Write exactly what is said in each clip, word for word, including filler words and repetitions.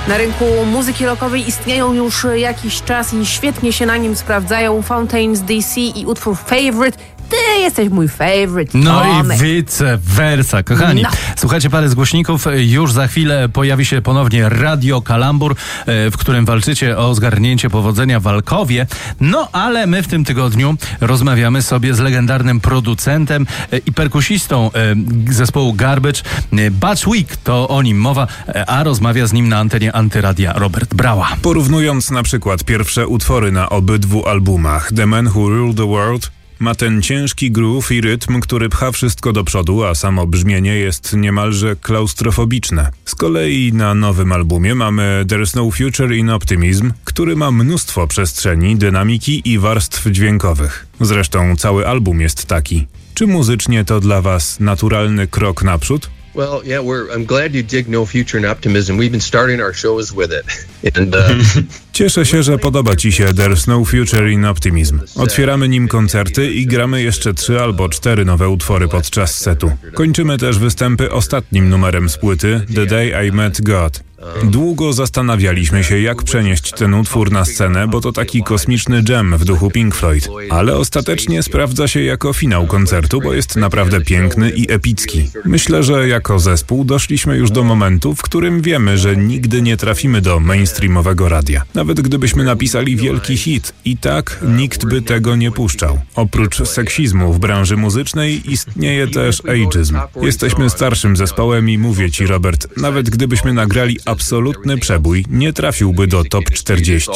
Na rynku muzyki rockowej istnieją już jakiś czas i świetnie się na nim sprawdzają Fountains D C i utwór Favorite. Ty jesteś mój favorite. No Tomek. i vice versa, kochani. No. Słuchajcie parę z głośników. Już za chwilę pojawi się ponownie Radio Kalambur, w którym walczycie o zgarnięcie powodzenia w Alkowie. No ale my w tym tygodniu rozmawiamy sobie z legendarnym producentem i perkusistą zespołu Garbage. Butch Vig, to o nim mowa, a rozmawia z nim na antenie Antyradia Robert Brała. Porównując na przykład pierwsze utwory na obydwu albumach, The Man Who Ruled the World ma ten ciężki groove i rytm, który pcha wszystko do przodu, a samo brzmienie jest niemalże klaustrofobiczne. Z kolei na nowym albumie mamy There's No Future in Optimism, który ma mnóstwo przestrzeni, dynamiki i warstw dźwiękowych. Zresztą cały album jest taki. Czy muzycznie to dla was naturalny krok naprzód? Well, yeah, we're. I'm glad you dig No Future and Optimism. We've been starting our shows with it. And, uh... Cieszę się, że podoba ci się There's No Future in Optimism. Otwieramy nim koncerty i gramy jeszcze trzy albo cztery nowe utwory podczas setu. Kończymy też występy ostatnim numerem z płyty The Day I Met God. Długo zastanawialiśmy się, jak przenieść ten utwór na scenę, bo to taki kosmiczny dżem w duchu Pink Floyd. Ale ostatecznie sprawdza się jako finał koncertu, bo jest naprawdę piękny i epicki. Myślę, że jako zespół doszliśmy już do momentu, w którym wiemy, że nigdy nie trafimy do mainstreamowego radia. Nawet gdybyśmy napisali wielki hit, i tak nikt by tego nie puszczał. Oprócz seksizmu w branży muzycznej istnieje też ageism. Jesteśmy starszym zespołem i mówię ci, Robert, nawet gdybyśmy nagrali absolutny przebój, nie trafiłby do top czterdzieści.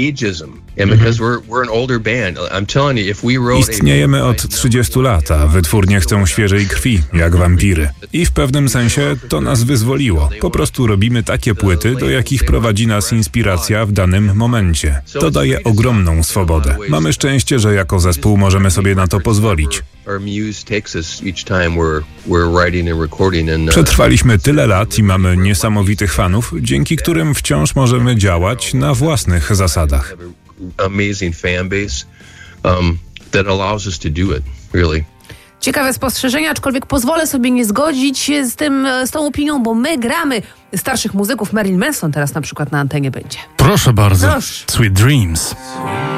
Istniejemy od trzydziestu lat, a wytwórnie chcą świeżej krwi, jak wampiry. I w pewnym sensie to nas wyzwoliło. Po prostu robimy takie płyty, do jakich prowadzi nas inspiracja w danym momencie. To daje ogromną swobodę. Mamy szczęście, że jako zespół możemy sobie na to pozwolić. Przetrwaliśmy tyle lat i mamy niesamowitych fanów, dzięki którym wciąż możemy działać na własnych zasadach. Ciekawe spostrzeżenia, aczkolwiek pozwolę sobie nie zgodzić się z tym, z tą opinią, bo my gramy starszych muzyków. Marilyn Manson teraz na przykład na antenie będzie. Proszę bardzo. Proszę. Sweet Dreams.